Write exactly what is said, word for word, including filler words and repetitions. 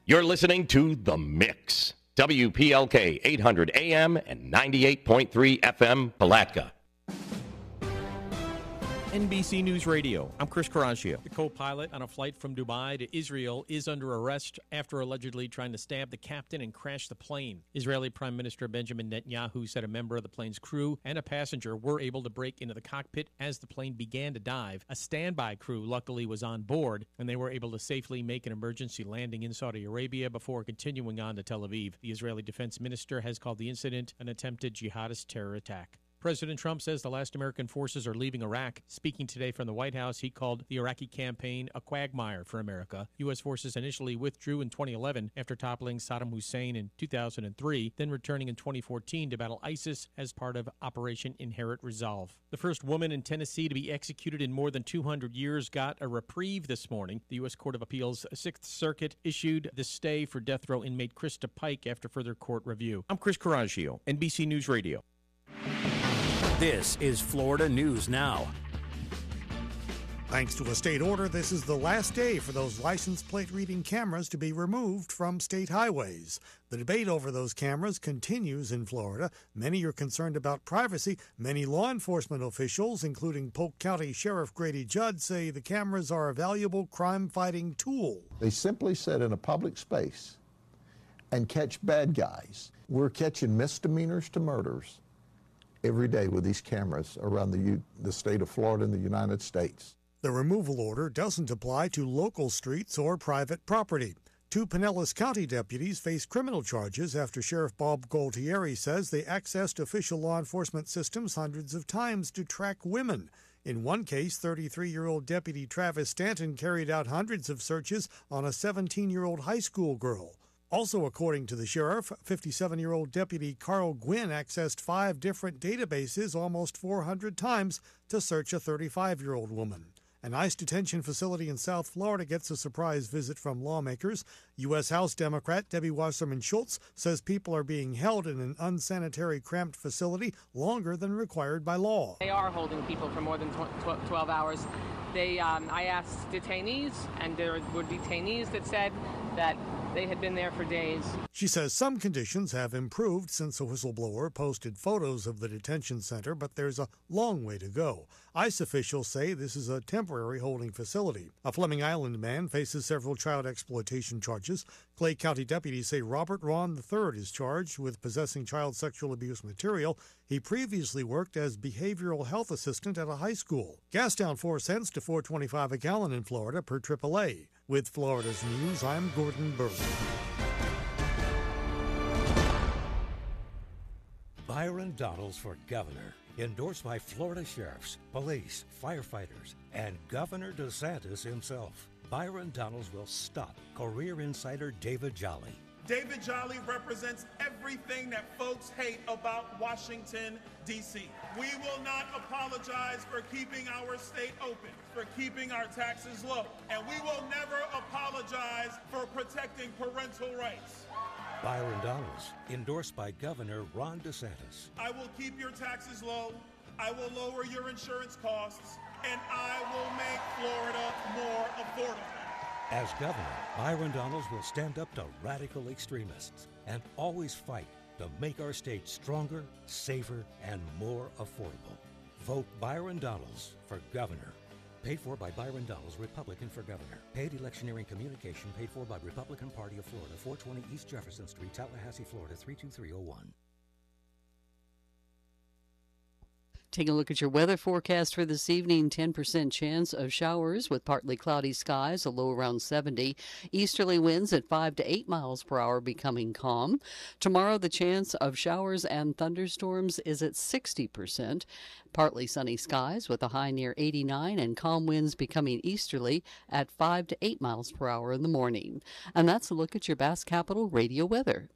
You're listening to The Mix. W P L K eight hundred A M and ninety-eight point three F M, Palatka. N B C News Radio. I'm Chris Caraccio. The co-pilot on a flight from Dubai to Israel is under arrest after allegedly trying to stab the captain and crash the plane. Israeli Prime Minister Benjamin Netanyahu said a member of the plane's crew and a passenger were able to break into the cockpit as the plane began to dive. A standby crew luckily was on board, and they were able to safely make an emergency landing in Saudi Arabia before continuing on to Tel Aviv. The Israeli defense minister has called the incident an attempted jihadist terror attack. President Trump says the last American forces are leaving Iraq. Speaking today from the White House, he called the Iraqi campaign a quagmire for America. U S forces initially withdrew in twenty eleven after toppling Saddam Hussein in two thousand three, then returning in twenty fourteen to battle ISIS as part of Operation Inherent Resolve. The first woman in Tennessee to be executed in more than two hundred years got a reprieve this morning. The U S Court of Appeals Sixth Circuit issued the stay for death row inmate Krista Pike after further court review. I'm Chris Caraccio, N B C News Radio. This is Florida News Now. Thanks to a state order, this is the last day for those license plate reading cameras to be removed from state highways. The debate over those cameras continues in Florida. Many are concerned about privacy. Many law enforcement officials, including Polk County Sheriff Grady Judd, say the cameras are a valuable crime-fighting tool. They simply sit in a public space and catch bad guys. We're catching misdemeanors to murders every day with these cameras around the, U- the state of Florida and the United States. The removal order doesn't apply to local streets or private property. Two Pinellas County deputies face criminal charges after Sheriff Bob Gualtieri says they accessed official law enforcement systems hundreds of times to track women. In one case, thirty-three-year-old Deputy Travis Stanton carried out hundreds of searches on a seventeen-year-old high school girl. Also, according to the sheriff, fifty-seven-year-old Deputy Carl Gwynn accessed five different databases almost four hundred times to search a thirty-five-year-old woman. An ICE detention facility in South Florida gets a surprise visit from lawmakers. U S House Democrat Debbie Wasserman Schultz says people are being held in an unsanitary, cramped facility longer than required by law. They are holding people for more than twelve hours. They, um, I asked detainees, and there were detainees that said that they had been there for days. She says some conditions have improved since a whistleblower posted photos of the detention center, but there's a long way to go. ICE officials say this is a temporary holding facility. A Fleming Island man faces several child exploitation charges. Clay County deputies say Robert Ron the third is charged with possessing child sexual abuse material. He previously worked as behavioral health assistant at a high school. Gas down four cents to four twenty-five a gallon in Florida per triple A. With Florida's News, I'm Gordon Berg. Byron Donalds for governor. Endorsed by Florida sheriffs, police, firefighters, and Governor DeSantis himself. Byron Donalds will stop career insider David Jolly. David Jolly represents everything that folks hate about Washington, D C We will not apologize for keeping our state open, for keeping our taxes low, and we will never apologize for protecting parental rights. Byron Donalds, endorsed by Governor Ron DeSantis. I will keep your taxes low, I will lower your insurance costs, and I will make Florida more affordable. As governor, Byron Donalds will stand up to radical extremists and always fight to make our state stronger, safer, and more affordable. Vote Byron Donalds for governor. Paid for by Byron Donalds, Republican for governor. Paid electioneering communication paid for by Republican Party of Florida, four twenty East Jefferson Street, Tallahassee, Florida, three two three oh one. Take a look at your weather forecast for this evening. ten percent chance of showers with partly cloudy skies, a low around seventy. Easterly winds at five to eight miles per hour becoming calm. Tomorrow, the chance of showers and thunderstorms is at sixty percent. Partly sunny skies with a high near eighty-nine and calm winds becoming easterly at five to eight miles per hour in the morning. And that's a look at your Bass Capital radio weather.